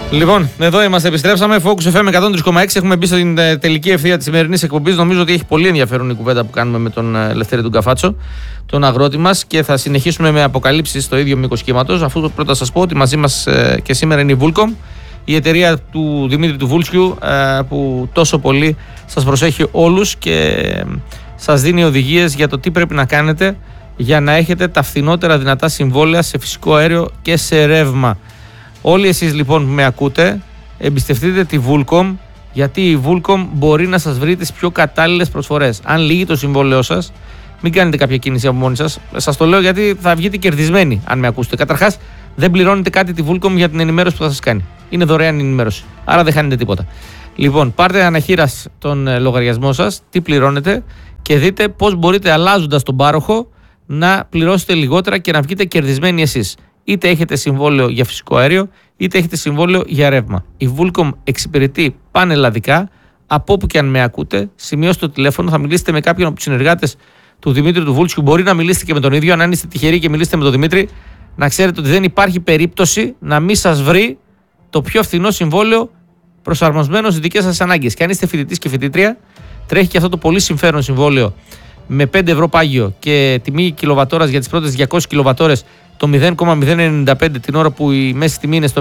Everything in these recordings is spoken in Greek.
Λοιπόν, εδώ είμαστε, επιστρέψαμε. Focus FM 103,6. Έχουμε μπει στην τελική ευθεία της σημερινής εκπομπής. Νομίζω ότι έχει πολύ ενδιαφέρον η κουβέντα που κάνουμε με τον Λευτέρη τον Καφάτσο, τον αγρότη μας, και θα συνεχίσουμε με αποκαλύψεις στο ίδιο μήκος κύματος. Αφού πρώτα σας πω ότι μαζί μας και σήμερα είναι η Vulcom, η εταιρεία του Δημήτρη του Βούλσκιου, που τόσο πολύ σας προσέχει όλους και σας δίνει οδηγίες για το τι πρέπει να κάνετε για να έχετε τα φθηνότερα δυνατά συμβόλαια σε φυσικό αέριο και σε ρεύμα. Όλοι εσείς λοιπόν που με ακούτε, εμπιστευτείτε τη Vulcom, γιατί η Vulcom μπορεί να σας βρει τις πιο κατάλληλες προσφορές. Αν λύγει το συμβόλαιό σας, μην κάνετε κάποια κίνηση από μόνοι σας. Σας το λέω γιατί θα βγείτε κερδισμένοι αν με ακούσετε. Καταρχάς, δεν πληρώνετε κάτι τη Vulcom για την ενημέρωση που θα σας κάνει. Είναι δωρεάν η ενημέρωση. Άρα δεν χάνετε τίποτα. Λοιπόν, πάρτε αναχείρας τον λογαριασμό σας, τι πληρώνετε, και δείτε πώς μπορείτε, αλλάζοντας τον πάροχο, να πληρώσετε λιγότερα και να βγείτε κερδισμένοι εσείς. Είτε έχετε συμβόλαιο για φυσικό αέριο, είτε έχετε συμβόλαιο για ρεύμα. Η Vulcom εξυπηρετεί πανελλαδικά, από όπου και αν με ακούτε. Σημειώστε το τηλέφωνο, θα μιλήσετε με κάποιον από τους συνεργάτες του Δημήτρη του Βούλσκιου. Μπορεί να μιλήσετε και με τον ίδιο. Αν είστε τυχεροί και μιλήσετε με τον Δημήτρη, να ξέρετε ότι δεν υπάρχει περίπτωση να μην σας βρει το πιο φθηνό συμβόλαιο προσαρμοσμένο στις δικές σας ανάγκες. Και αν είστε φοιτητής και φοιτήτρια, τρέχει και αυτό το πολύ συμφέρον συμβόλαιο με 5 ευρώ πάγιο και τιμή κιλοβατόρας για τις πρώτες 200 κιλοβατόρες το 0,095, την ώρα που η μέση τιμή είναι στο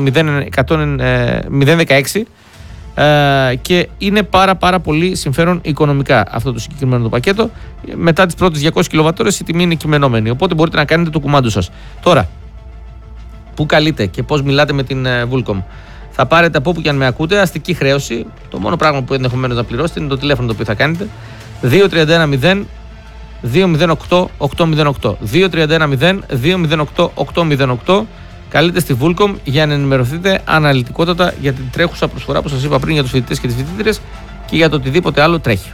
0,16, και είναι πάρα πολύ συμφέρον οικονομικά αυτό το συγκεκριμένο το πακέτο. Μετά τις πρώτες 200 κιλοβατόρες η τιμή είναι κειμενόμενη, οπότε μπορείτε να κάνετε το κουμάντο σας. Τώρα, πού καλείτε και πώς μιλάτε με την Vulcom? Θα πάρετε από όπου και αν με ακούτε αστική χρέωση. Το μόνο πράγμα που ενδεχομένως να πληρώσετε είναι το τηλέφωνο το οποίο θα κάνετε. 2310 208 808. 2310 208 808. Καλείτε στη Vulcom για να ενημερωθείτε αναλυτικότατα για την τρέχουσα προσφορά που σας είπα πριν για τους φοιτητές και τις φοιτήτρες και για το οτιδήποτε άλλο τρέχει.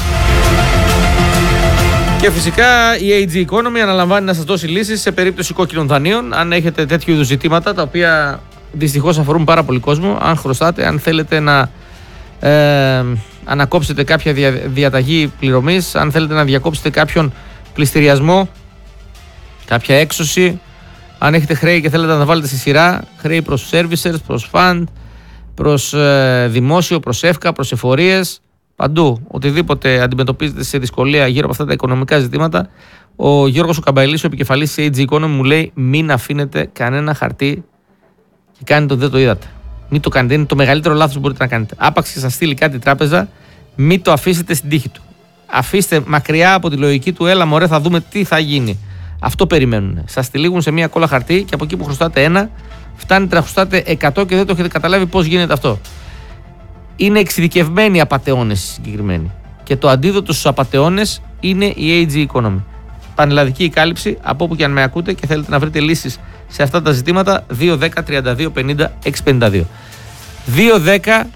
Και φυσικά η AG Economy αναλαμβάνει να σας δώσει λύσεις σε περίπτωση κόκκινων δανείων. Αν έχετε τέτοιου είδους ζητήματα, τα οποία δυστυχώς αφορούν πάρα πολύ κόσμο, αν χρωστάτε, αν θέλετε να ανακόψετε κάποια διαταγή πληρωμής, αν θέλετε να διακόψετε κάποιον πληστηριασμό, κάποια έξωση, αν έχετε χρέη και θέλετε να τα βάλετε στη σειρά, χρέη προς servicers, προς fund, προς δημόσιο, προς εύκα, προς εφορίες, παντού, οτιδήποτε αντιμετωπίζετε σε δυσκολία γύρω από αυτά τα οικονομικά ζητήματα, ο Γιώργος ο Καμπαϊλής, ο επικεφαλής της AG Economy, μου λέει: μην αφήνετε κανένα χαρτί και κάνετε ότι δεν το είδατε. Μην το κάνετε, είναι το μεγαλύτερο λάθος που μπορείτε να κάνετε. Άπαξ και σας στείλει κάτι η τράπεζα, μην το αφήσετε στην τύχη του. Αφήστε μακριά από τη λογική του, έλα μωρέ, θα δούμε τι θα γίνει. Αυτό περιμένουν. Σας τυλίγουν σε μια κόλλα χαρτί και από εκεί που χρωστάτε 1, φτάνετε να χρωστάτε 100 και δεν το έχετε καταλάβει πώς γίνεται αυτό. Είναι εξειδικευμένοι απατεώνες συγκεκριμένοι. Και το αντίδοτο στους απατεώνες είναι η AG Economy. Πανελλαδική η κάλυψη, από όπου και αν με ακούτε και θέλετε να βρείτε λύσεις σε αυτά τα ζητήματα, 210 32 50 652. 210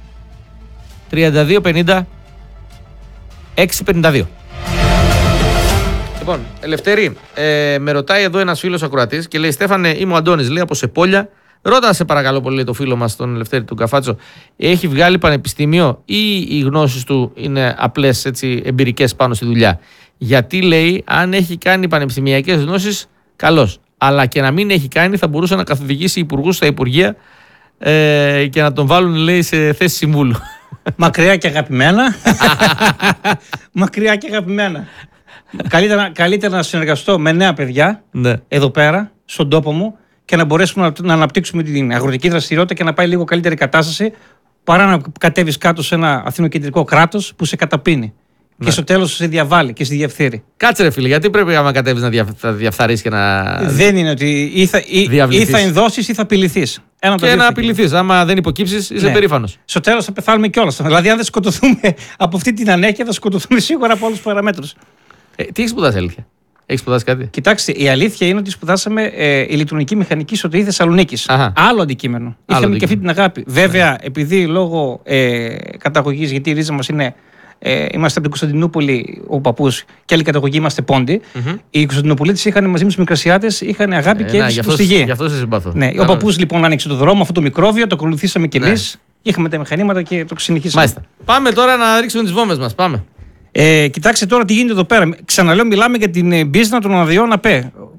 32 50 652. Λοιπόν, Ελευθερή, με ρωτάει εδώ ένας φίλος ακροατής και λέει: Στέφανε, είμαι ο Αντώνης, λέει, από Σεπόλια. Ρώτα σε παρακαλώ πολύ το φίλο μας τον Ελευθέρη του Καφάτσο, έχει βγάλει πανεπιστήμιο ή οι γνώσεις του είναι απλές, έτσι, εμπειρικές πάνω στη δουλειά? Γιατί, λέει, αν έχει κάνει πανεπιστημιακές γνώσεις, καλώς. Αλλά και να μην έχει κάνει, θα μπορούσε να καθοδηγήσει υπουργούς στα υπουργεία και να τον βάλουν, λέει, σε θέση συμβούλου. Μακριά και αγαπημένα. Μακριά και αγαπημένα. Καλύτερα να συνεργαστώ με νέα παιδιά, ναι, εδώ πέρα, στον τόπο μου, και να μπορέσουμε να αναπτύξουμε την αγροτική δραστηριότητα και να πάει λίγο καλύτερη κατάσταση, παρά να κατέβεις κάτω σε ένα αθηνοκεντρικό κράτος που σε καταπίνει. Ναι. Και στο τέλος σε διαβάλει και σε διαφθείρει. Κάτσε ρε φίλε, γιατί πρέπει άμα κατέβεις να διαφθαρείς και να... Δεν είναι ότι ή θα ενδώσεις ή θα απειληθείς. Και να απειληθείς. Άμα δεν υποκύψεις, είσαι περήφανος. Στο τέλος θα πεθάνουμε κιόλας. Δηλαδή, αν δεν σκοτωθούμε από αυτή την ανέχεια, θα σκοτωθούμε σίγουρα από όλους τους παραμέτρους. Τι έχεις σπουδάσει, αλήθεια? Έχεις σπουδάσει κάτι? Κοιτάξτε, η αλήθεια είναι ότι σπουδάσαμε ηλεκτρονική μηχανική στο ΤΕΙ Θεσσαλονίκης. Άλλο αντικείμενο. Είχαμε και αυτή την αγάπη. Βέβαια, επειδή λόγω καταγωγής, γιατί η ρίζα μας είναι. Είμαστε από την Κωνσταντινούπολη, ο παππούς, και άλλη καταγωγή είμαστε Πόντι. Οι Κωνσταντινοπολίτες είχαν μαζί με τους Μικρασιάτες, είχαν αγάπη και έλλειψη στη γη. Γι' αυτό σε συμπαθώ. Ναι, ο παππούς λοιπόν άνοιξε το δρόμο, αυτό το μικρόβιο, το ακολουθήσαμε κι εμείς. Είχαμε τα μηχανήματα και το συνεχίσαμε. Μάλιστα. Πάμε τώρα να ρίξουμε τις βόμβες μας. Πάμε. Κοιτάξτε τώρα τι γίνεται εδώ πέρα. Ξαναλέω, μιλάμε για την μπίζνα των αδειών ΑΠΕ.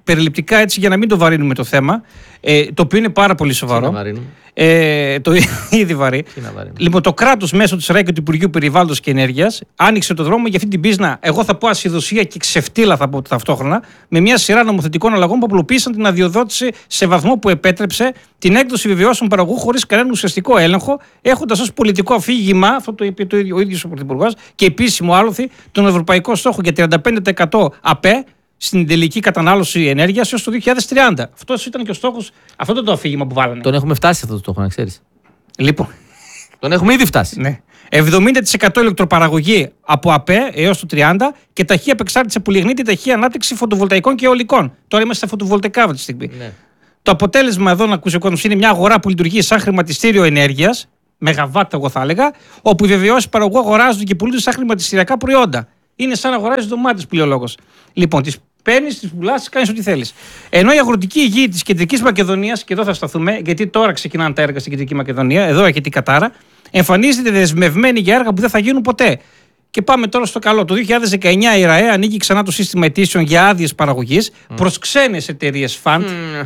περιληπτικά έτσι για να μην το βαρύνουμε το θέμα, το οποίο είναι πάρα πολύ σοβαρό. Το ήδη βαρύ. Λοιπόν, το κράτος μέσω της ΡΑΕ και του Υπουργείου Περιβάλλοντος και Ενέργειας άνοιξε το δρόμο για αυτή την πίσνα, εγώ θα πω ασυδοσία και ξεφτύλα θα πω ταυτόχρονα, με μια σειρά νομοθετικών αλλαγών που απλοποίησαν την αδειοδότηση σε βαθμό που επέτρεψε την έκδοση βεβαιώσεων παραγωγού χωρίς κανένα ουσιαστικό έλεγχο, έχοντας ως πολιτικό αφήγημα, αυτό το είπε ο ίδιος ο Πρωθυπουργός, και επίσημο άλοθη, τον ευρωπαϊκό στόχο για 35% ΑΠΕ στην τελική κατανάλωση ενέργειας έως το 2030. Αυτός ήταν και ο στόχος, αυτό ήταν το αφήγημα που βάλανε. Τον έχουμε φτάσει αυτό το στόχο, να ξέρεις. Λοιπόν. Τον έχουμε ήδη φτάσει. Ναι. 70% ηλεκτροπαραγωγή από ΑΠΕ έως το 30 και ταχεία απεξάρτηση που λιγνύει την ταχεία ανάπτυξη φωτοβολταϊκών και αιωλικών. Τώρα είμαστε στα φωτοβολταϊκά αυτή τη στιγμή. Ναι. Το αποτέλεσμα εδώ, να ακούσει ο κόσμος, είναι μια αγορά που λειτουργεί σαν χρηματιστήριο ενέργειας, μεγαβάτ, εγώ θα έλεγα, όπου οι βεβαιώσεις παραγωγού αγοράζονται και πουλούνται σαν χρηματιστηριακά προϊόντα. Είναι σαν να αγοράζει ντομάτες, που λέει ο λόγος. Λοιπόν, τις παίρνεις, τις πουλάς, τις κάνεις ό,τι θέλεις. Ενώ η αγροτική υγεία της Κεντρικής Μακεδονίας, και εδώ θα σταθούμε, γιατί τώρα ξεκινάνε τα έργα στην Κεντρική Μακεδονία, εδώ έχει την κατάρα, εμφανίζεται δεσμευμένη για έργα που δεν θα γίνουν ποτέ. Και πάμε τώρα στο καλό. Το 2019 η ΡΑΕ ανοίγει ξανά το σύστημα αιτήσεων για άδειες παραγωγής προς ξένες εταιρείες φαντ.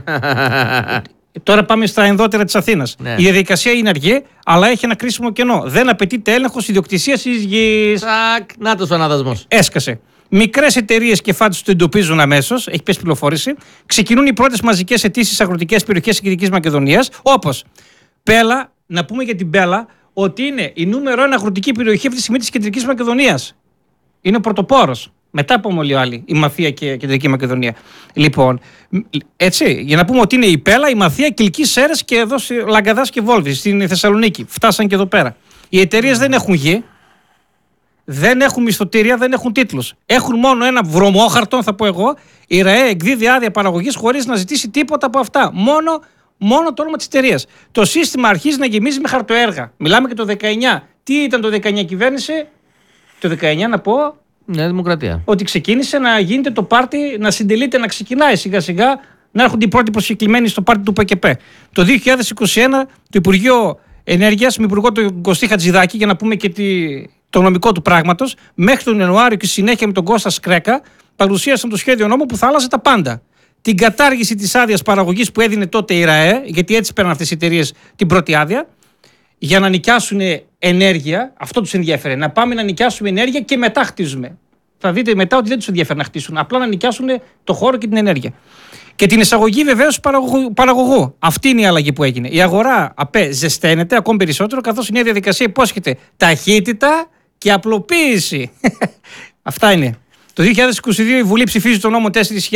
Τώρα πάμε στα ενδότερα της Αθήνας. Ναι. Η διαδικασία είναι αργή, αλλά έχει ένα κρίσιμο κενό. Δεν απαιτείται έλεγχος ιδιοκτησίας της γης. Νάτος ο αναδασμός. Έσκασε. Μικρές εταιρείες και φάντες το εντοπίζουν αμέσως, έχει πέσει πληροφόρηση. Ξεκινούν οι πρώτες μαζικές αιτήσεις σε αγροτικές περιοχές της Κεντρικής Μακεδονίας, όπως Πέλα, να πούμε για την Πέλα, ότι είναι η νούμερο 1 αγροτική περιοχή αυτή τη στιγμή της Κεντρικής Μακεδονίας. Είναι ο πρωτοπόρος. Μετά από όλοι οι άλλοι, η Μαθία και η Κεντρική Μακεδονία. Λοιπόν, έτσι, για να πούμε ότι είναι η Πέλα, η Μαθία, Κιλκής, Σέρες και εδώ Λαγκαδάς και Βόλβης στην Θεσσαλονίκη. Φτάσαν και εδώ πέρα. Οι εταιρείες δεν έχουν γη, δεν έχουν μισθωτήρια, δεν έχουν τίτλους. Έχουν μόνο ένα βρωμόχαρτο, θα πω εγώ. Η ΡΑΕ εκδίδει άδεια παραγωγής χωρίς να ζητήσει τίποτα από αυτά. Μόνο το όνομα της εταιρείας. Το σύστημα αρχίζει να γεμίζει με χαρτοέργα. Μιλάμε και το 19. Τι ήταν το 19 κυβέρνηση? Το 19 να πω. Νέα Δημοκρατία. Ότι ξεκίνησε να γίνεται το πάρτι, να συντελείται, να ξεκινάει σιγά σιγά, να έρχονται οι πρώτοι προσκεκλημένοι στο πάρτι του ΠΚΠ. Το 2021 το Υπουργείο Ενέργειας με υπουργό τον Κωστή Χατζηδάκη, για να πούμε και το νομικό του πράγματος, μέχρι τον Ιανουάριο και συνέχεια με τον Κώστα Σκρέκα, παρουσίασαν το σχέδιο νόμου που θα άλλαζε τα πάντα. Την κατάργηση της άδειας παραγωγής που έδινε τότε η ΡΑΕ, γιατί έτσι παίρνουν αυτές οι εταιρείες την πρώτη άδεια, για να νοικιάσουν ενέργεια. Αυτό τους ενδιαφέρε. Να πάμε να νοικιάσουμε ενέργεια και μετά χτίζουμε. Θα δείτε μετά ότι δεν τους ενδιαφέρει να χτίσουν. Απλά να νοικιάσουν το χώρο και την ενέργεια. Και την εισαγωγή βεβαίως παραγωγού. Αυτή είναι η αλλαγή που έγινε. Η αγορά ΑΠΕ ζεσταίνεται ακόμη περισσότερο, καθώς η νέα διαδικασία υπόσχεται ταχύτητα και απλοποίηση. Αυτά είναι. Το 2022 η Βουλή ψηφίζει το νόμο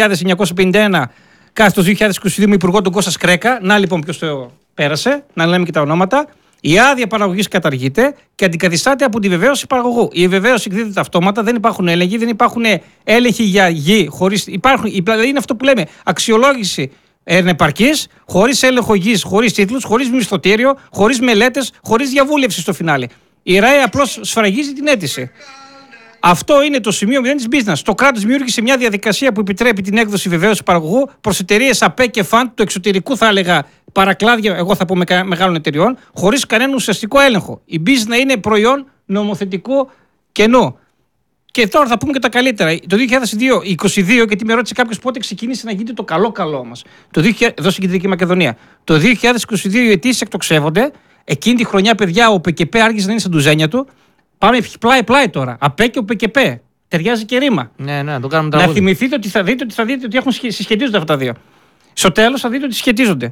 4.951 κάθε το 2022 με υπουργό τον Κώστα Σκρέκα. Να λοιπόν ποιος το πέρασε, να λέμε και τα ονόματα. Η άδεια παραγωγής καταργείται και αντικαθιστάται από τη βεβαίωση παραγωγού. Η βεβαίωση εκδίδεται αυτόματα, δεν υπάρχουν έλεγχοι, δεν υπάρχουν έλεγχοι για γη. Δηλαδή είναι αυτό που λέμε αξιολόγηση επαρκής, χωρίς έλεγχο γης, χωρίς τίτλους, χωρίς μισθωτήριο, χωρίς μελέτες, χωρίς διαβούλευση στο φινάλε. Η ΡΑΕ απλώς σφραγίζει την αίτηση. Αυτό είναι το σημείο 0 της business. Το κράτος δημιούργησε μια διαδικασία που επιτρέπει την έκδοση βεβαίωσης παραγωγού προς εταιρείες ΑΠΕ και φαντ του εξωτερικού, θα έλεγα παρακλάδια, εγώ θα πω μεγάλων εταιριών, χωρίς κανένα ουσιαστικό έλεγχο. Η business είναι προϊόν νομοθετικού κενού. Και τώρα θα πούμε και τα καλύτερα. Το 2022, γιατί με ρώτησε κάποιος πότε ξεκίνησε να γίνεται το καλό μας. Εδώ στην Κεντρική Μακεδονία. Το 2022 οι αιτήσεις εκτοξεύονται. Εκείνη τη χρονιά, παιδιά, ο ΠΚΠ άρχισε να είναι στα ντουζένια του. Πάμε πλάι τώρα. ΑΠΕ και ο ΠΚΠ. Ταιριάζει και ρήμα. Ναι, το κάνουμε τραγούδι. Να θυμηθείτε ότι θα δείτε ότι συσχετίζονται αυτά τα δύο. Στο τέλος θα δείτε ότι σχετίζονται.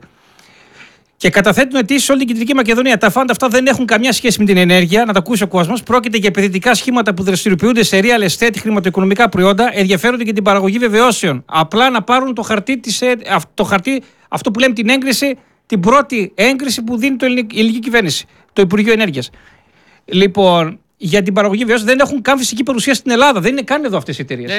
Και καταθέτουν αιτήσεις σε όλη την Κεντρική Μακεδονία. Τα φάντα αυτά δεν έχουν καμιά σχέση με την ενέργεια, να τα ακούσει ο κόσμος. Πρόκειται για επενδυτικά σχήματα που δραστηριοποιούνται σε real estate, χρηματοοικονομικά προϊόντα, ενδιαφέρονται για την παραγωγή βεβαιώσεων. Απλά να πάρουν το χαρτί, αυτό που λέμε την έγκριση, την πρώτη έγκριση που δίνει η ελληνική κυβέρνηση, το Υπουργείο Ενέργειας. Λοιπόν, για την παραγωγή βεβαίως δεν έχουν καν φυσική παρουσία στην Ελλάδα. Δεν είναι καν εδώ αυτές οι εταιρείες.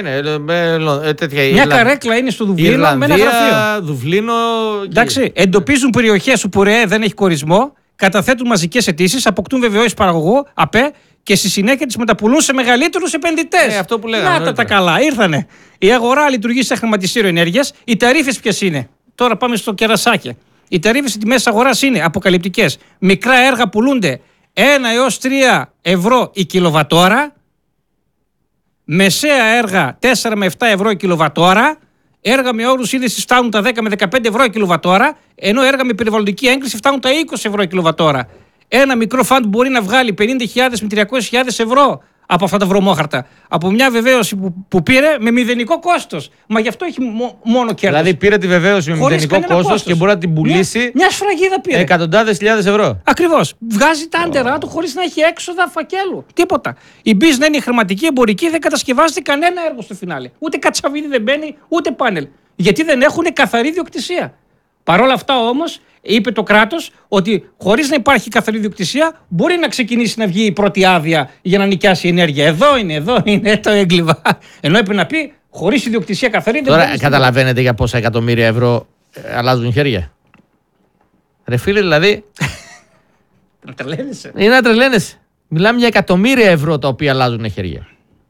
Μια καρέκλα είναι στο Δουβλίνο με ένα γραφείο. Δουβλίνο. Εντάξει, εντοπίζουν περιοχές όπου ΡΕΕ δεν έχει κορισμό, καταθέτουν μαζικές αιτήσεις, αποκτούν βεβαιώσεις παραγωγού, ΑΠΕ και στη συνέχεια τις μεταπουλούν σε μεγαλύτερους επενδυτές. Αυτό που λέγαμε. Να τα καλά, ήρθανε. Η αγορά λειτουργεί σαν χρηματιστήριο ενέργειας. Οι ταρίφες ποιες είναι? Τώρα πάμε στο κερασάκι. Οι ταρίφες στις τιμές αγοράς είναι αποκαλυπτικές. Μικρά έργα πουλούνται 1 έως 3 ευρώ η κιλοβατόρα, μεσαία έργα 4 με 7 ευρώ η κιλοβατόρα, έργα με όρους είδησης φτάνουν τα 10 με 15 ευρώ η κιλοβατόρα, ενώ έργα με περιβαλλοντική έγκριση φτάνουν τα 20 ευρώ η κιλοβατόρα. Ένα μικρό φαντ μπορεί να βγάλει 50.000 με 300.000 ευρώ από αυτά τα βρωμόχαρτα. Από μια βεβαίωση που πήρε με μηδενικό κόστος. Μα γι' αυτό έχει μόνο κέρδος. Δηλαδή πήρε τη βεβαίωση με μηδενικό κόστος και μπορεί να την πουλήσει. Μια σφραγίδα πήρε. Εκατοντάδες χιλιάδες ευρώ. Ακριβώς. Βγάζει τα άντερά του χωρίς να έχει έξοδα φακέλου. Τίποτα. Η business είναι χρηματική, εμπορική, δεν κατασκευάζεται κανένα έργο στο φινάλε. Ούτε κατσαβίδι δεν μπαίνει, ούτε πάνελ. Γιατί δεν έχουν καθαρή ιδιοκτησία. Παρ' όλα αυτά όμως, είπε το κράτος ότι χωρίς να υπάρχει καθαρή ιδιοκτησία μπορεί να ξεκινήσει να βγει η πρώτη άδεια για να νοικιάσει ενέργεια. Εδώ είναι το έγκλημα. Ενώ έπρεπε να πει χωρίς ιδιοκτησία καθαρή. Τώρα καταλαβαίνετε για πόσα εκατομμύρια ευρώ αλλάζουν χέρια. Ρε φίλε, δηλαδή. Να τρελαίνεσαι. Είναι να τρελαίνεσαι. Μιλάμε για εκατομμύρια ευρώ τα οποία αλλάζουν χέρια.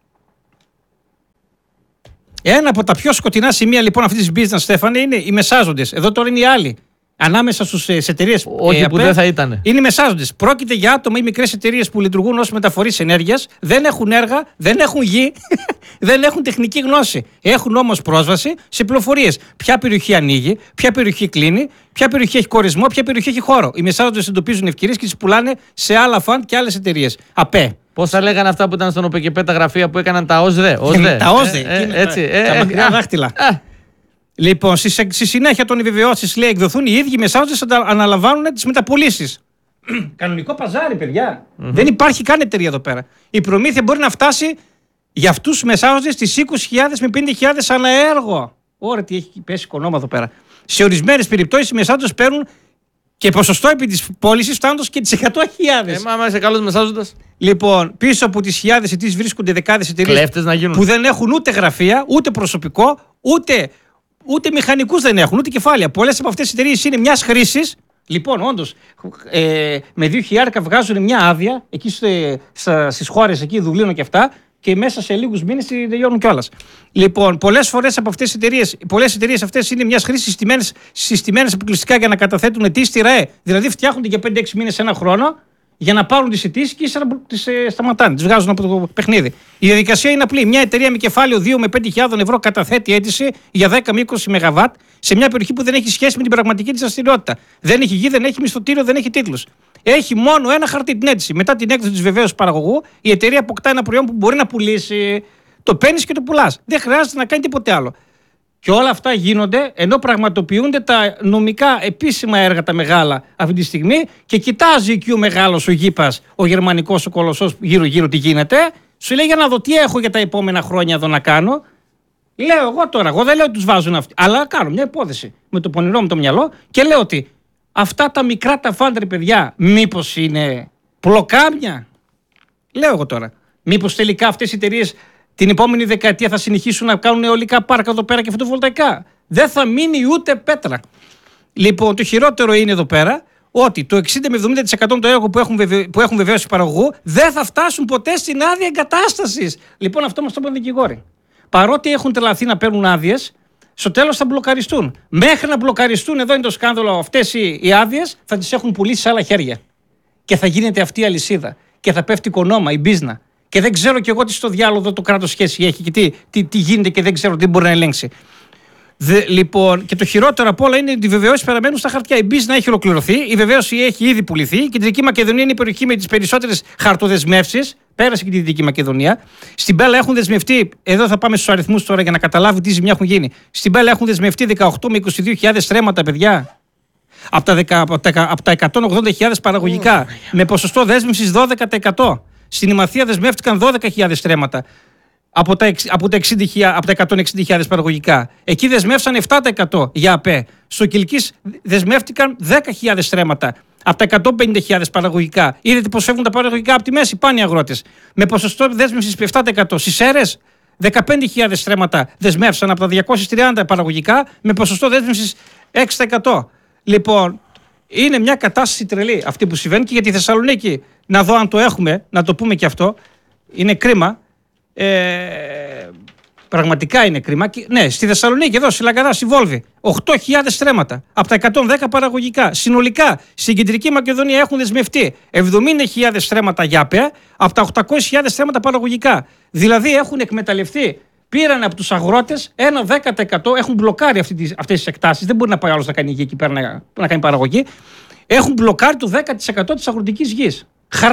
Ένα από τα πιο σκοτεινά σημεία λοιπόν αυτή τη business, Στέφανε, είναι οι μεσάζοντες. Εδώ τώρα είναι οι άλλοι. Ανάμεσα στις εταιρείες. Όχι που δεν θα ήταν. Είναι οι μεσάζοντες. Πρόκειται για άτομα ή μικρές εταιρείες που λειτουργούν ως μεταφορείς ενέργειας, δεν έχουν έργα, δεν έχουν γη, δεν έχουν τεχνική γνώση. Έχουν όμως πρόσβαση σε πληροφορίες. Ποια περιοχή ανοίγει, ποια περιοχή κλείνει, ποια περιοχή έχει κορισμό, ποια περιοχή έχει χώρο. Οι μεσάζοντες εντοπίζουν ευκαιρίες και τις πουλάνε σε άλλα φαντ και άλλες εταιρείες. ΑΠΕ. Πώς θα λέγανε αυτά που ήταν στον ΟΠΕΚΕΠΕ τα γραφεία που έκαναν τα ΟΣΔΕ. Τα ΟΣΔΕ. Έτσι. Τα μακριά δάχτυλα. Λοιπόν, στη συνέχεια των επιβεβαιώσεις, λέει, εκδοθούν οι ίδιοι μεσάζοντες αναλαμβάνουν τις μεταπωλήσεις. Κανονικό παζάρι, παιδιά. Δεν υπάρχει καν εταιρεία εδώ πέρα. Η προμήθεια μπορεί να φτάσει για αυτούς τους μεσάζοντες στις 20.000 με 50.000 ανά έργο. Ωραία, τι έχει πέσει κονόμα εδώ πέρα. Σε ορισμένες περιπτώσεις οι μεσάζοντες παίρνουν και ποσοστό επί της πώλησης φτάνοντας και τις 100.000. Άμα είσαι καλός μεσάζοντας. Λοιπόν, πίσω από τις χιλιάδες αιτήσεις βρίσκονται δεκάδες εταιρείες που δεν έχουν ούτε γραφεία, ούτε προσωπικό, ούτε μηχανικούς δεν έχουν, ούτε κεφάλαια. Πολλές από αυτές τις εταιρείες είναι μιας χρήσης. Λοιπόν, όντως, με 2.000 βγάζουν μια άδεια εκεί στις χώρες εκεί, Δουβλίνο και αυτά, και μέσα σε λίγους μήνες τελειώνουν κιόλας. Λοιπόν, πολλές φορές από αυτές τις εταιρείες, πολλές εταιρείες αυτές είναι μιας χρήσης συστημένες αποκλειστικά για να καταθέτουν αιτήσεις στη ΡΑΕ. Δηλαδή, φτιάχνονται για 5-6 μήνες ένα χρόνο για να πάρουν τις αιτήσεις και ύστερα τις σταματάνε, τις βγάζουν από το παιχνίδι. Η διαδικασία είναι απλή. Μια εταιρεία με κεφάλαιο 2 με 5.000 ευρώ καταθέτει αίτηση για 10 με 20 ΜΒ σε μια περιοχή που δεν έχει σχέση με την πραγματική της δραστηριότητα. Δεν έχει γη, δεν έχει μισθωτήριο, δεν έχει τίτλους. Έχει μόνο ένα χαρτί, την αίτηση. Μετά την έκδοση της βεβαίωσης παραγωγού, η εταιρεία αποκτά ένα προϊόν που μπορεί να πουλήσει. Το παίρνεις και το πουλάς. Δεν χρειάζεται να κάνει τίποτε άλλο. Και όλα αυτά γίνονται ενώ πραγματοποιούνται τα νομικά επίσημα έργα τα μεγάλα αυτή τη στιγμή και κοιτάζει εκεί ο μεγάλος ο γήπας, ο γερμανικός ο κολοσσός γύρω-γύρω τι γίνεται. Σου λέει για να δω τι έχω για τα επόμενα χρόνια εδώ να κάνω. Λέω εγώ τώρα, εγώ δεν λέω ότι τους βάζουν αυτοί, αλλά κάνω μια υπόθεση με το πονηρό μου το μυαλό και λέω ότι αυτά τα μικρά τα φάντρε παιδιά μήπως είναι πλοκάμια. Λέω εγώ τώρα. Μήπως τελικά αυτές οι εταιρείες την επόμενη δεκαετία θα συνεχίσουν να κάνουν αιωλικά πάρκα εδώ πέρα και φωτοβολταϊκά. Δεν θα μείνει ούτε πέτρα. Λοιπόν, το χειρότερο είναι εδώ πέρα ότι το 60 με 70% των έργων που έχουν βεβαίωση παραγωγού δεν θα φτάσουν ποτέ στην άδεια εγκατάστασης. Λοιπόν, αυτό μας το είπαν δικηγόροι. Παρότι έχουν τρελαθεί να παίρνουν άδειες, στο τέλος θα μπλοκαριστούν. Μέχρι να μπλοκαριστούν, εδώ είναι το σκάνδαλο, αυτές οι άδειες θα τις έχουν πουλήσει σε άλλα χέρια. Και θα γίνεται αυτή η αλυσίδα. Και θα πέφτει κονόμα, η μπίζνα. Και δεν ξέρω κι εγώ τι στο διάλογο το κράτος σχέση έχει και τι γίνεται και δεν ξέρω τι μπορεί να ελέγξει. Λοιπόν, και το χειρότερο απ' όλα είναι ότι οι βεβαιώσεις παραμένουν στα χαρτιά. Η μπίζνα έχει ολοκληρωθεί, η βεβαίωση έχει ήδη πουληθεί. Η Κεντρική Μακεδονία είναι η περιοχή με τις περισσότερες χαρτοδεσμεύσεις. Πέρασε και τη Δυτική Μακεδονία. Στην Πέλα έχουν δεσμευτεί, εδώ θα πάμε στους αριθμούς τώρα για να καταλάβει τι ζημιά έχουν γίνει. Στην Πέλα έχουν δεσμευτεί 18 με 22.000 στρέμματα, παιδιά. Από τα 180.000 παραγωγικά. Με ποσοστό δέσμευσης 12%. Στην Ημαθία δεσμεύτηκαν 12.000 στρέμματα από τα 160.000 παραγωγικά. Εκεί δεσμεύσαν 7% για ΑΠΕ. Στο Κιλκής δεσμεύτηκαν 10.000 στρέμματα από τα 150.000 παραγωγικά. Είδατε πως φεύγουν τα παραγωγικά από τη μέση, πάνε οι αγρότες. Με ποσοστό δέσμευσης 7%. Στις Σέρρες 15.000 στρέμματα δεσμεύσαν από τα 230 παραγωγικά με ποσοστό δέσμευσης 6%. Λοιπόν, είναι μια κατάσταση τρελή αυτή που συμβαίνει και για τη Θεσσαλονίκη. Να δω αν το έχουμε, να το πούμε και αυτό. Είναι κρίμα. Πραγματικά είναι κρίμα. Ναι, στη Θεσσαλονίκη, εδώ, στη Λαγκαδά, στη Βόλβη, 8.000 στρέμματα από τα 110 παραγωγικά. Συνολικά, στην Κεντρική Μακεδονία έχουν δεσμευτεί 70.000 στρέμματα για ΑΠΕ από τα 800.000 στρέμματα παραγωγικά. Δηλαδή έχουν εκμεταλλευτεί πήραν από τους αγρότες ένα 10%, έχουν μπλοκάρει αυτές τις εκτάσεις. Δεν μπορεί να πάει άλλος να κάνει γη εκεί πέρα να κάνει παραγωγή. Έχουν μπλοκάρει το 10% της αγροτικής γης.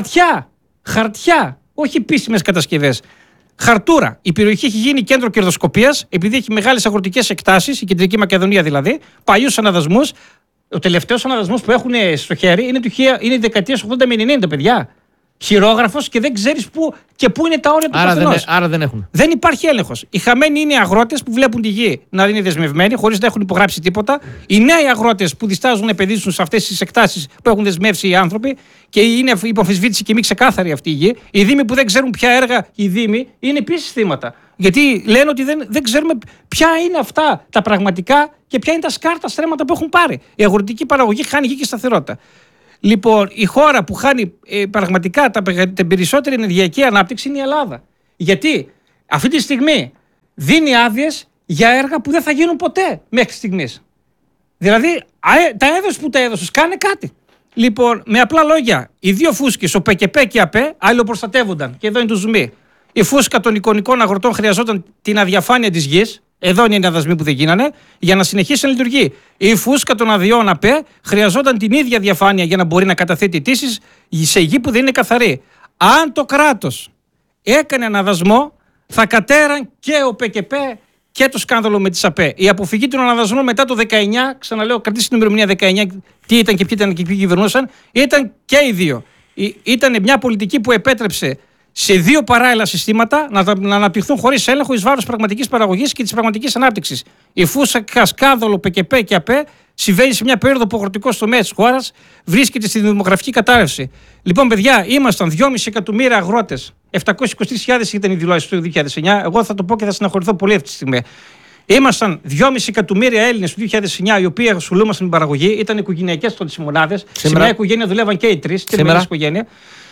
Χαρτιά, όχι επίσημες κατασκευές. Χαρτούρα. Η περιοχή έχει γίνει κέντρο κερδοσκοπίας, επειδή έχει μεγάλες αγροτικές εκτάσεις, η Κεντρική Μακεδονία δηλαδή, παλιούς αναδασμούς. Ο τελευταίος αναδασμός που έχουν στο χέρι είναι δεκαετίες 80 με 90, παιδιά. Χειρόγραφος και δεν ξέρεις πού είναι τα όρια του καθενός. Άρα δεν έχουν. Δεν υπάρχει έλεγχος. Οι χαμένοι είναι οι αγρότες που βλέπουν τη γη να είναι δεσμευμένοι, χωρίς να έχουν υπογράψει τίποτα. Οι νέοι αγρότες που διστάζουν να επενδύσουν σε αυτές τις εκτάσεις που έχουν δεσμεύσει οι άνθρωποι και είναι υπομφισβήτηση και μη ξεκάθαρη αυτή η γη. Οι δήμοι που δεν ξέρουν ποια έργα οι δήμοι είναι επίσης θύματα. Γιατί λένε ότι δεν ξέρουμε ποια είναι αυτά τα πραγματικά και ποια είναι τα σκάρτα στρέμματα που έχουν πάρει. Η αγροτική παραγωγή χάνει γη και σταθερότητα. Λοιπόν, η χώρα που χάνει πραγματικά την περισσότερη ενεργειακή ανάπτυξη είναι η Ελλάδα. Γιατί αυτή τη στιγμή δίνει άδειες για έργα που δεν θα γίνουν ποτέ μέχρι στιγμής. Δηλαδή, τα έδωσε που τα έδωσε, κάνε κάτι. Λοιπόν, με απλά λόγια, οι δύο φούσκες, ο ΠΚΠ και η ΑΠΕ, αλληλοπροστατεύονταν. Και εδώ είναι το ζουμί. Η φούσκα των εικονικών αγροτών χρειαζόταν την αδιαφάνεια της γης. Εδώ είναι οι αναδασμοί που δεν γίνανε, για να συνεχίσει να λειτουργεί. Η φούσκα των αδειών ΑΠΕ χρειαζόταν την ίδια διαφάνεια για να μπορεί να καταθέτει αιτήσεις σε γη που δεν είναι καθαρή. Αν το κράτος έκανε αναδασμό, θα κατέραν και ο ΠΚΠ και το σκάνδαλο με τις ΑΠΕ. Η αποφυγή των αναδασμών μετά το 19, ξαναλέω, κρατήστε την ημερομηνία 19, τι ήταν και ποιοι ήταν και ποιοι κυβερνούσαν, ήταν και οι δύο. Ήταν μια πολιτική που επέτρεψε σε δύο παράλληλα συστήματα να αναπτυχθούν χωρίς έλεγχο εις βάρος πραγματικής παραγωγής και της πραγματικής ανάπτυξης. Η φούσκα σκάνδαλο ΠΚΠ και ΑΠΕ συμβαίνει σε μια περίοδο που ο αγροτικός τομέας της χώρας βρίσκεται στη δημογραφική κατάρρευση. Λοιπόν, παιδιά, ήμασταν 2,5 εκατομμύρια αγρότες. 723.000 ήταν η δηλώση του 2009. Εγώ θα το πω και θα συναχωρηθώ πολύ αυτή τη στιγμή. Ήμασταν 2,5 εκατομμύρια Έλληνες του 2009 οι οποίοι ασχολούμασταν με την παραγωγή. Ήταν οικογενειακές τότε οι μονάδες. Σε μια οικογένεια δουλεύαν και οι τρεις. Οικογένεια.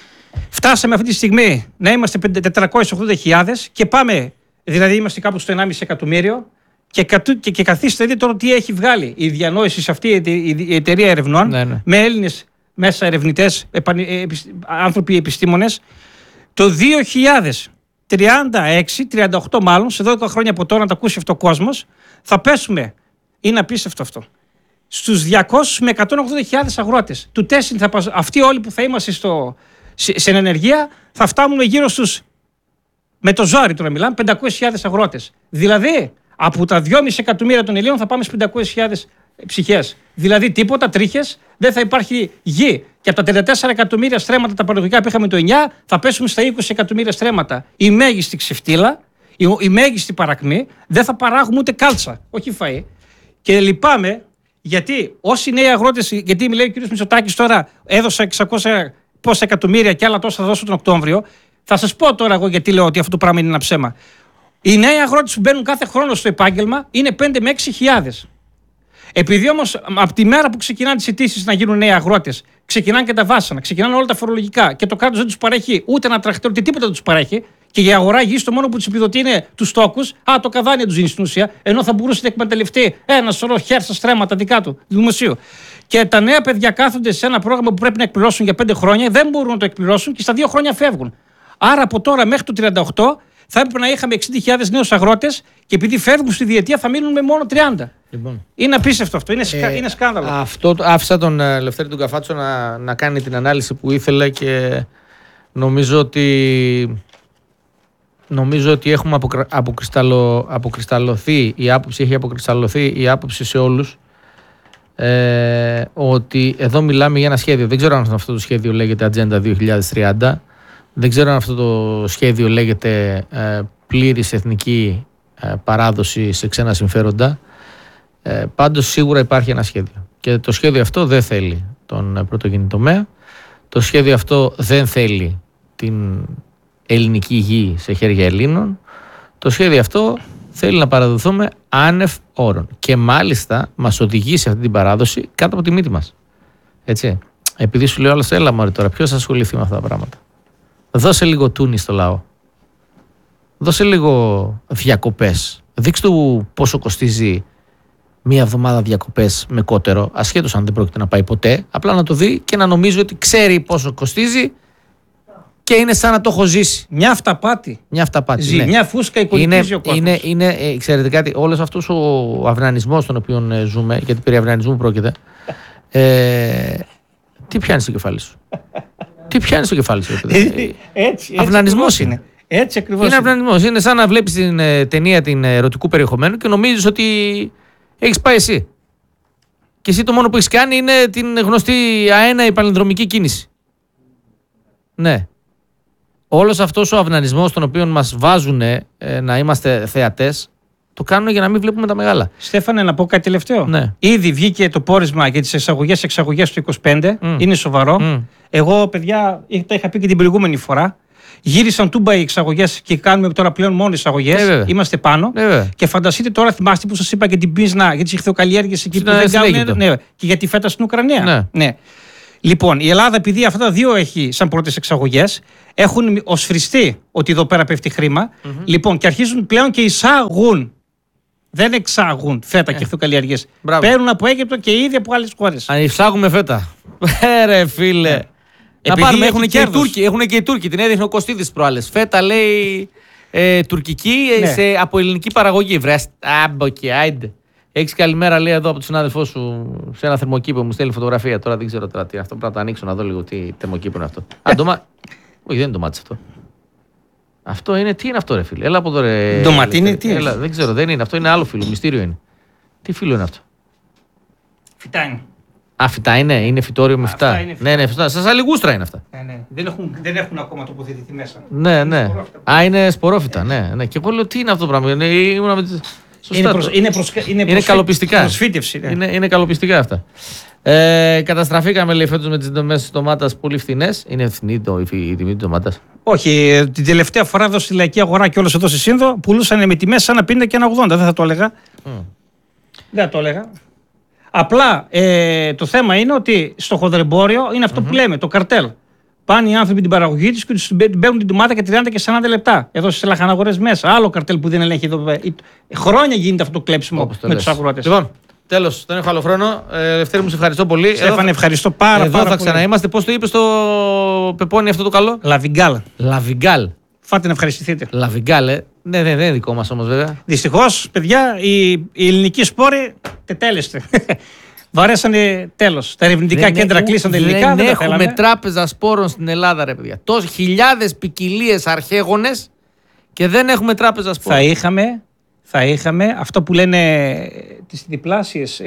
Φτάσαμε αυτή τη στιγμή να είμαστε 480.000 και πάμε, δηλαδή είμαστε κάπου στο 1,5 εκατομμύριο και καθίστε δείτε τώρα τι έχει βγάλει η διανόηση σε αυτή η εταιρεία ερευνών με Έλληνες μέσα ερευνητές, άνθρωποι επιστήμονες. Το 2036-38 μάλλον, σε 12 χρόνια από τώρα να το ακούσει αυτό ο κόσμος, θα πέσουμε, είναι απίστευτο αυτό, στους 200 με 180.000 αγρότες. Του τέσσερι, αυτοί όλοι που θα είμαστε σε ενεργεία θα φτάνουμε γύρω στους, με το ζόρι τώρα μιλάμε, 500.000 αγρότες. Δηλαδή, από τα 2,5 εκατομμύρια των Ελλήνων θα πάμε στις 500.000 ψυχές. Δηλαδή, τίποτα, τρίχες, δεν θα υπάρχει γη. Και από τα 34 εκατομμύρια στρέμματα τα παραγωγικά που είχαμε το 9, θα πέσουμε στα 20 εκατομμύρια στρέμματα. Η μέγιστη ξεφτύλα, η μέγιστη παρακμή, δεν θα παράγουμε ούτε κάλτσα, όχι φαΐ. Και λυπάμαι, γιατί όσοι νέοι αγρότες, γιατί μιλάει ο κ. Μητσοτάκης τώρα, έδωσα 600 πόσα εκατομμύρια και άλλα τόσα θα δώσω τον Οκτώβριο. Θα σας πω τώρα εγώ γιατί λέω ότι αυτό το πράγμα είναι ένα ψέμα. Οι νέοι αγρότες που μπαίνουν κάθε χρόνο στο επάγγελμα είναι 5 με 6.000. Επειδή όμως από τη μέρα που ξεκινάνε τις αιτήσεις να γίνουν νέοι αγρότες, ξεκινάνε και τα βάσανα, ξεκινάνε όλα τα φορολογικά και το κράτος δεν τους παρέχει ούτε ένα τρακτέρ, ούτε τίποτα δεν τους παρέχει. Και για αγορά γης το μόνο που τους επιδοτεί είναι τους τόκους. Το καβάνι τους δίνει στην ουσία. Ενώ θα μπορούσε να εκμεταλλευτεί ένα σωρό χέρσα στρέμματα δικά του δημοσίου. Και τα νέα παιδιά κάθονται σε ένα πρόγραμμα που πρέπει να εκπληρώσουν για 5 χρόνια, δεν μπορούν να το εκπληρώσουν και στα 2 χρόνια φεύγουν. Άρα από τώρα μέχρι το 38 θα έπρεπε να είχαμε 60.000 νέους αγρότες και επειδή φεύγουν στη διετία θα μείνουν με μόνο 30. Λοιπόν. Είναι απίστευτο αυτό, είναι σκάνδαλο. Αυτό άφησα τον Λευτέρη τον Καφάτσο να κάνει την ανάλυση που ήθελε και νομίζω ότι έχουμε αποκρισταλωθεί η άποψη, έχει αποκρισταλωθεί η άποψη σε όλους ότι εδώ μιλάμε για ένα σχέδιο. Δεν ξέρω αν αυτό το σχέδιο λέγεται Ατζέντα 2030. Δεν ξέρω αν αυτό το σχέδιο λέγεται πλήρης εθνική παράδοση σε ξένα συμφέροντα. Πάντως σίγουρα υπάρχει ένα σχέδιο. Και το σχέδιο αυτό δεν θέλει τον πρωτογενή τομέα. Το σχέδιο αυτό δεν θέλει την ελληνική γη σε χέρια Ελλήνων. Το σχέδιο αυτό θέλει να παραδοθούμε άνευ όρων. Και μάλιστα μας οδηγεί σε αυτή την παράδοση κάτω από τη μύτη μας. Έτσι. Επειδή σου λέω άλλος, έλα μωρέ τώρα, ποιος θα ασχοληθεί με αυτά τα πράγματα. Δώσε λίγο τούνι στο λαό. Δώσε λίγο διακοπές. Δείξτε του πόσο κοστίζει μία εβδομάδα διακοπές με κότερο, ασχέτως αν δεν πρόκειται να πάει ποτέ. Απλά να το δει και να νομίζει ότι ξέρει πόσο κοστίζει και είναι σαν να το έχω ζήσει. Μια αυταπάτη. Ναι. Μια φούσκα οικονομική ο κόσμος. Ξέρετε κάτι, όλος αυτός ο αυνανισμός στον οποίο ζούμε, γιατί περί αυνανισμού πρόκειται, τι πιάνει στο κεφάλι σου. Έτσι αυνανισμός είναι. Έτσι ακριβώς είναι αυνανισμός. Είναι σαν να βλέπεις την ταινία την ερωτικού περιεχομένου και νομίζεις ότι έχεις πάει εσύ. Και εσύ το μόνο που έχεις κάνει είναι την γνωστή αέναη παλινδρομική κίνηση. Ναι. Όλος αυτός ο αυνανισμός τον οποίο μας βάζουν να είμαστε θεατές, το κάνουν για να μην βλέπουμε τα μεγάλα. Στέφανε, να πω κάτι τελευταίο. Ναι. Ήδη βγήκε το πόρισμα για τις εξαγωγές του 25. Είναι σοβαρό. Εγώ, παιδιά, τα είχα πει και την προηγούμενη φορά. Γύρισαν τούμπα οι εξαγωγές και κάνουμε τώρα πλέον μόνο εισαγωγές. Είμαστε πάνω. Και φανταστείτε τώρα, θυμάστε που σας είπα και την πίσνα για τις ηχθειοκαλλιέργειες εκεί που δεν κάνουν. Ναι, και για τη φέτα στην Ουκρανία. Ναι. Λοιπόν, η Ελλάδα, επειδή αυτά τα δύο έχει σαν πρώτες εξαγωγές, έχουν οσφριστεί ότι εδώ πέρα πέφτει χρήμα. Λοιπόν, και αρχίζουν πλέον και εισάγουν. Δεν εξάγουν φέτα και ηχθειοκαλλιέργειες. Παίρνουν από Αίγυπτο και ήδη από άλλες χώρες. Αν εισάγουμε φέτα. Ρε φίλε. Να πάρουμε, έχουν και οι Τούρκοι. Την έδειχνε ο Κωστίδης προάλλες. Φέτα λέει τουρκική από ελληνική παραγωγή. Βρες, άιντε. Έχεις καλημέρα, λέει εδώ από τον συνάδελφό σου σε ένα θερμοκήπο, μου στέλνει φωτογραφία. Τώρα δεν ξέρω τώρα τι αυτό. Πρέπει να το ανοίξω να δω λίγο τι θερμοκήπο είναι αυτό. Όχι, δεν είναι ντομάτι αυτό. Αυτό είναι, τι είναι αυτό, ρε φίλε. Έλα από εδώ, ρε. Ντομάτι είναι, τι είναι. Δεν ξέρω, δεν είναι. Αυτό είναι άλλο φύλλο. Μυστήριο είναι. Τι φύλλο είναι αυτό. Φυτά είναι. Φυτά είναι φυτόριο με φυτά. Ναι, φυτά. Σαν λιγούστρα είναι αυτά. Ναι. Δεν έχουν ακόμα τοποθετηθεί μέσα. Ναι. Είναι σπορόφυτα. Ναι. Και εγώ λέω τι είναι αυτό το πράγμα. Είναι καλοπιστικά. Προσφύτευση. Είναι καλοπιστικά αυτά. Καταστραφήκαμε, λέει, φέτος με τις τιμές της ντομάτας πολύ φθηνές. Είναι φθηνή η τιμή της ντομάτας. Όχι, την τελευταία φορά εδώ στη λαϊκή αγορά και όλος εδώ στη Σύνδο πουλούσαν με τιμές σαν 50 και 1,80. Δεν θα το έλεγα. Δεν θα το έλεγα. Απλά το θέμα είναι ότι στο χονδρεμπόριο είναι αυτό που λέμε, το καρτέλ. Πάνε οι άνθρωποι την παραγωγή τους και τους παίρνουν την ντομάτα και 30 και 40 λεπτά. Εδώ στις λαχαναγορές μέσα. Άλλο καρτέλ που δεν ελέγχει εδώ. Χρόνια γίνεται αυτό το κλέψιμο με τους αγρότες. Λοιπόν, τέλος, δεν έχω άλλο χρόνο. Ελευθέρη μου, σε ευχαριστώ πολύ. Στέφανε, ευχαριστώ πάρα πολύ. Εδώ θα ξαναείμαστε. Πώς το είπες στο πεπόνι αυτό το καλό? Λαβιγκάλ. Φάτε να ευχαριστηθείτε. Λαβιγκάλ, ναι, δεν είναι δικό μας όμως βέβαια. Δυστυχώς, παιδιά, οι ελληνικοί σπόροι τετέλεστε. Βαρέσανε τέλος. Τα ερευνητικά κέντρα κλείσαν τελικά. Δεν έχουμε τράπεζα σπόρων στην Ελλάδα, ρε παιδιά. Τόσες χιλιάδες ποικιλίες αρχαίγονες και δεν έχουμε τράπεζα σπόρων. Θα είχαμε αυτό που λένε τις διπλάσιες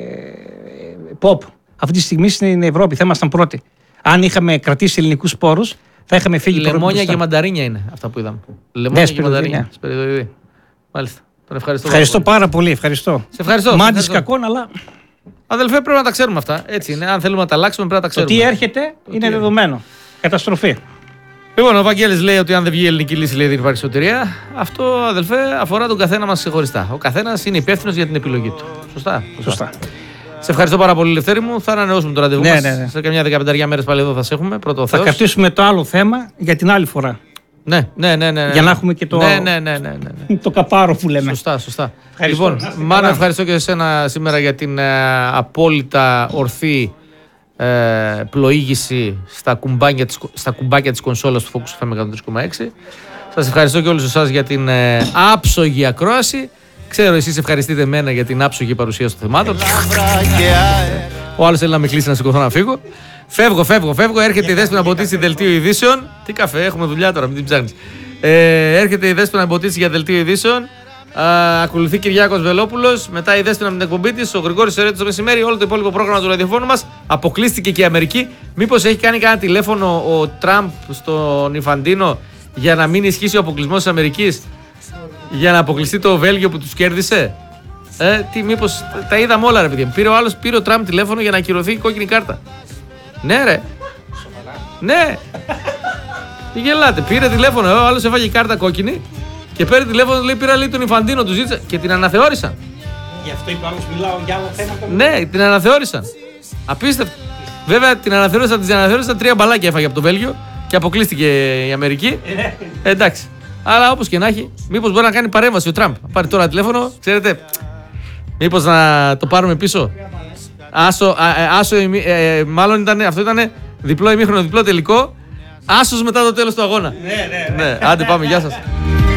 pop. Αυτή τη στιγμή στην Ευρώπη θα ήμασταν πρώτοι. Αν είχαμε κρατήσει ελληνικούς σπόρους, θα είχαμε φύγει πρώτοι. Λεμόνια και μανταρίνια είναι αυτά που είδαμε. Λεμόνια και μανταρίνια. Σπεριδοειδή. Μάλιστα. Τον ευχαριστώ πάρα πολύ. Ευχαριστώ. Σε ευχαριστώ. Μάντης κακόν, αλλά. Αδελφέ, πρέπει να τα ξέρουμε αυτά. Έτσι είναι. Αν θέλουμε να τα αλλάξουμε, πρέπει να τα ξέρουμε. Το τι έρχεται είναι δεδομένο. Καταστροφή. Λοιπόν, ο Βαγγέλης λέει ότι αν δεν βγει η ελληνική λύση, λέει, δεν υπάρχει σωτηρία. Αυτό, αδελφέ, αφορά τον καθένα μας ξεχωριστά. Ο καθένας είναι υπεύθυνος για την επιλογή του. Σωστά. Σε ευχαριστώ πάρα πολύ, Λευτέρη μου. Θα ανανεώσουμε το ραντεβού μας. Σε καμιά 15 μέρες πάλι εδώ θα σε έχουμε. Θα κρατήσουμε το άλλο θέμα για την άλλη φορά. Ναι. Για να έχουμε και το. Το καπάρο που λέμε. Σωστά. Λοιπόν, Μάνα, ευχαριστώ και εσένα σήμερα για την απόλυτα ορθή πλοήγηση στα κουμπάκια της κονσόλας του Focus FM 103,6. Σας ευχαριστώ και όλους εσάς για την άψογη ακρόαση. Ξέρω, εσείς ευχαριστείτε εμένα για την άψογη παρουσίαση των θεμάτων. Ο άλλος θέλει να με κλείσει να σηκωθώ να φύγω. Φεύγω. Έρχεται η Δέσποινα Μποτίτσι δελτίο ειδήσεων. Τι καφέ, έχουμε δουλειά τώρα, μην την ψάχνεις. Έρχεται η Δέσποινα Μποτίτσι για δελτίο ειδήσεων. Ακολουθεί Κυριάκος Βελόπουλος. Μετά η Δέσποινα με την εκπομπή της. Ο Γρηγόρης Σερέτης το μεσημέρι. Όλο το υπόλοιπο πρόγραμμα του ραδιοφώνου μας. Αποκλείστηκε και η Αμερική. Μήπως έχει κάνει κανένα τηλέφωνο ο Τραμπ στον Ιφαντίνο για να μην ισχύσει ο αποκλεισμός της Αμερικής? Για να αποκλειστεί το Βέλγιο που τους κέρδισε? Μήπως τα είδαμε όλα, ρε παιδιά. Πήρε ο Τραμπ τηλέφωνο για να ακυρωθεί η κόκκινη κάρτα. Ναι, ρε. Ναι. Τι γελάτε? Πήρε τηλέφωνο. Ο άλλος έφαγε κάρτα κόκκινη και πήρε τηλέφωνο, λέει, πήρα, λέει, τον Ιφαντίνο, του ζήτησε και την αναθεώρησαν. Γι' αυτό είπε άλλος, μιλάω για άλλα θέματα. Ναι, την αναθεώρησαν. Απίστευτο. Βέβαια την αναθεώρησαν 3 μπαλάκια έφαγε από το Βέλγιο και αποκλείστηκε η Αμερική. Εντάξει. Αλλά όπως και να έχει, μήπως μπορεί να κάνει παρέμβαση ο Τραμπ. Πάρει τώρα τηλέφωνο, ξέρετε. Μήπως να το πάρουμε πίσω. Μάλλον αυτό ήταν διπλό ημίχρονο, διπλό τελικό. Άσος μετά το τέλος του αγώνα. Ναι. Άντε πάμε, γεια σας.